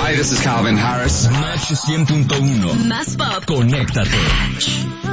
Hi, this is Calvin Harris. Match 100.1. Más pop. Conéctate.